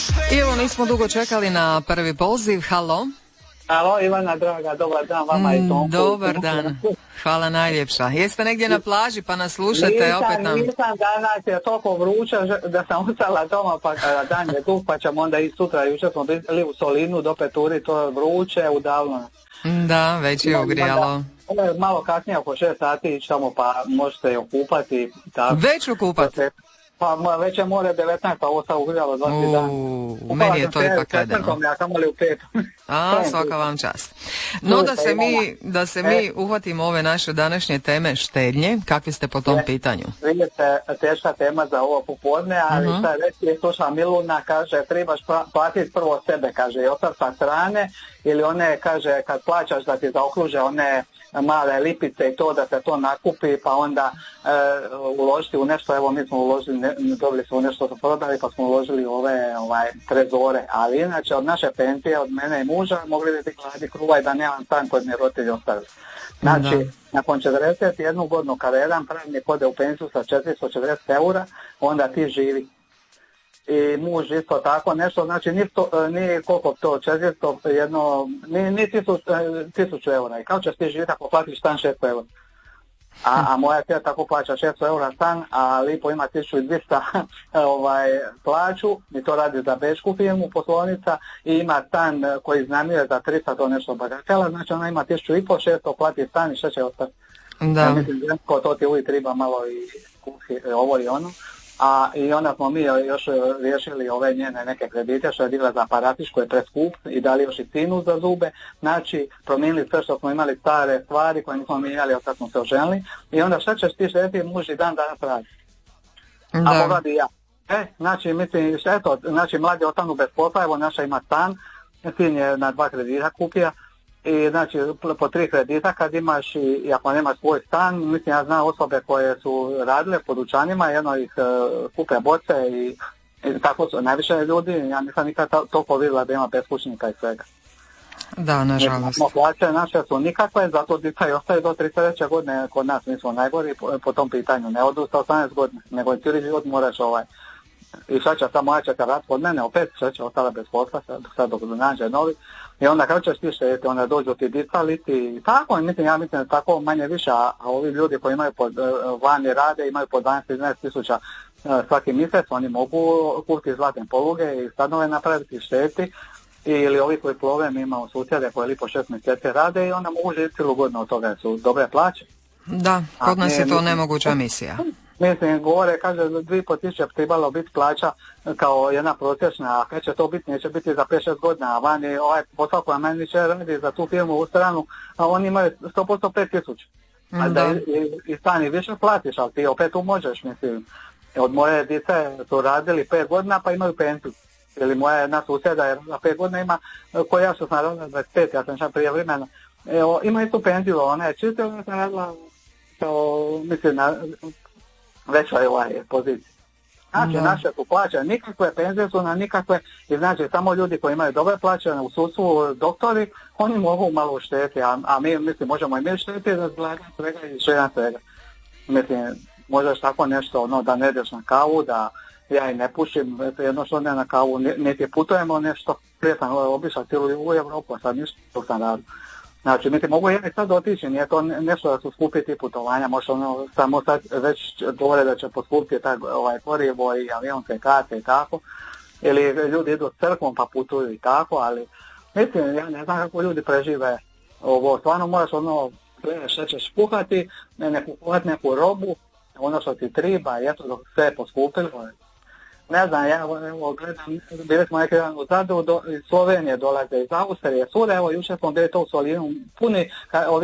I evo, nismo dugo čekali na prvi poziv. Halo? Alo, Ivana, draga, dobar dan vama i Tonku. Dobar dan, hvala najljepša. Jeste negdje na plaži pa nas slušate opet nam? Nisam, danas je toliko vruće da sam ostala doma, pa kada dan je dug, pa ćemo onda i sutra. Jučer smo bili u Solinu do Peturi, to je vruće, udavno. Da, već je ugrijalo. Malo kasnije, oko 6 sati ići tamo, pa možete je okupati. Tako. Već okupati? Pa već je more 19, pa ovo sad ugrijalo 20 dana. Meni je to ipak ledeno. Ja kamoli u 5. Svaka vam čast. No da se mi uhvatimo ove naše današnje teme štednje, kakvi ste po tom pitanju? Vidite, teška tema za ovo popodne, ali šta reći, sluša Miluna, kaže, trebaš platiti prvo sebe, kaže, i ostav sa strane, ili one, kaže, kad plaćaš da ti zaokruže one male lipice i to da se to nakupi, pa onda uložiti u nešto. Evo, mi smo uložili, dobili smo nešto što prodali, pa smo uložili ove trezore, ali inače od naše pensije, od mene i muža, mogli biti gladi kruva i da nemam stan kod mi roditelji ostavili. Znači, nakon 41 godinu kada jedan pravnik ode u pensiju sa 440 eura, onda ti živi. I muž isto tako nešto, znači nije koliko to, 400, jedno, nije 1000 eura. I kao ćeš ti živjeti ako platiš stan 600 eura? A moja tija tako plaća 600 eura stan, a Lipo ima 1200 plaću, i to radi za bešku firmu, poslovnica, i ima stan koji iznajmljuje za 300, to nešto bagatela, znači ona ima 1500, plati stan i šta će ostati. Da. Ja mislim, to ti uvijek treba malo i kuhi, ovo i ono. I onda smo mi još riješili ove njene neke kredite što je digla za aparatiš koji je preskup i dali još i sinus za zube. Znači, promijenili sve što smo imali stare stvari koje nismo mijenjali od kad smo se oženili. I onda šta ćeš ti štediti, muž i dan danas radi. A pogledaj ja. Znači, mislim, eto, znači mladi ostanu bez posla, evo naša ima stan, sin je na 2 kredita kupija. I znači po 3 kredita kad imaš i ako nemaš svoj stan, mislim ja znam osobe koje su radile po dućanima, jedno ih kupe boce i tako su najviše ljudi, ja nisam nikad toliko vidjela da ima beskućnika i svega. Da, nažalost. Plaće naše su nikakve, zato djeca i ostaju do 33. godine kod nas, mi smo najgori po tom pitanju, ne od 18 godina, nego cijeli život moraš i šta će ta moja čeka rad kod mene, opet šta će ostala bez posla, sad dok nađe novi. I onda kako ćeš ti štediti, onda dođu ti dicaliti i tako, ja mislim tako manje više, a ovi ljudi koji imaju vani rade, imaju po 12-13 tisuća svaki mjesec, oni mogu kupiti zlatne poluge i stanove napraviti, štediti, ili ovi koji plove, mi imamo susjede koji po 6 mjeseci rade i onda mogu živjeti cijelu godinu od toga, su dobre plaće. Da, kod nas je to nemoguća misija. Mislim, govore, kaže, 2500 bi trebalo biti plaća kao jedna prosječna, a kad će to biti, neće biti za 5-6 godina, a vani posao koja meni će radi za tu firmu u stranu, a oni imaju 100% 5000. A da i stani više platiš, ali ti opet tu možeš, mislim. Od moje dice su radili 5 godina pa imaju pensiju. Ili moja jedna susjeda je za 5 godina ima, koja su sam radila 25, ja sam šao prije vremena, ima istu pensiju, ona je čisto, ona sam radila, mislim, na većoj poziciji. Znači, naše su plaće nikakve, penzije su na nikakve, i znači samo ljudi koji imaju dobre plaće u sudstvu, doktori, oni mogu malo ušteti, a mi, mislim, možemo i mi šteti za zlagan svega i šedan svega. Mislim, možeš tako nešto, da ne ideš na kavu, da ja i ne pušim, jedno što ne na kavu, niti putujemo nešto, prije sam obišao cijelu u Evropu, a sad ništa dok sam radio. Znači, mislim, mogu ja i sad otići, nije to nešto da su skupiti putovanja, možda samo sad već govore da će poskupiti porivo i avionske karte i tako, ili ljudi idu s crkvom pa putuju i tako, ali mislim, ja ne znam kako ljudi prežive ovo, stvarno moraš gledaš što ćeš kuhati, kuhati neku robu, ono što ti treba, eto dok sve je poskupilo. Ne znam, ja gledam, bili smo neki dan u Zadru, iz Slovenije dolaze, iz Austrije, svuda, evo jučer smo bili to u Solinu, puni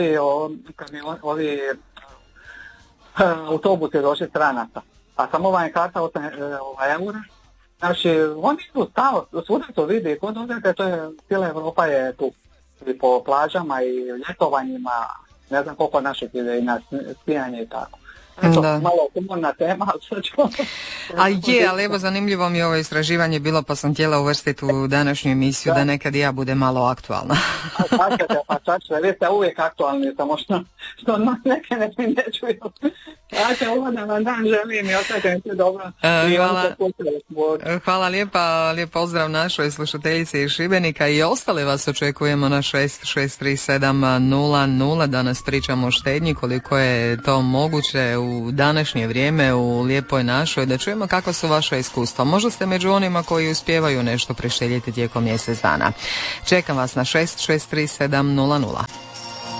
ovi autobusi došli stranaca, a samo vam je karta 8 eura. Znači, oni su stalo, svuda to vidi, kod odete, to je, cijela Evropa je tu, i po plažama i ljetovanjima, ne znam koliko naših ide i na skijanje i tako. Eto, malo humorna tema, ali što ćemo... ali evo, zanimljivo mi je ovo istraživanje bilo, pa sam htjela uvrstiti u današnju emisiju da nekad ja bude malo aktualna. Pa čačete, vi ste uvijek aktualni, samo što što neke ne primjećuju. Ja ugodan vam dan želim i osjećam se dobro. Hvala lijepa, lijep pozdrav našoj slušateljici iz Šibenika i ostale vas očekujemo na 663700. Danas pričamo o štednji, koliko je to moguće u današnje vrijeme u lijepoj našoj, da čujemo kako su vaša iskustva. Možda ste među onima koji uspijevaju nešto preštedjeti tijekom mjesec dana. Čekam vas na 663700.